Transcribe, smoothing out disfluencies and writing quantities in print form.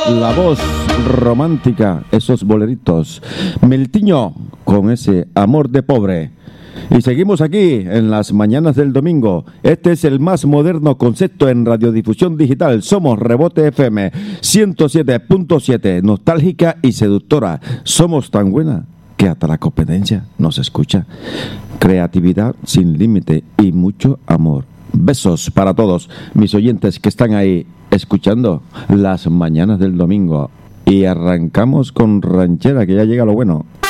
la voz romántica, esos boleritos. Meltiño, con ese amor de pobre. Y seguimos aquí en las mañanas del domingo. Este es el más moderno concepto en radiodifusión digital. Somos Rebote FM 107.7, nostálgica y seductora. Somos tan buena que hasta la competencia nos escucha. Creatividad sin límite y mucho amor. Besos para todos mis oyentes que están ahí escuchando las mañanas del domingo. Y arrancamos con ranchera, que ya llega lo bueno.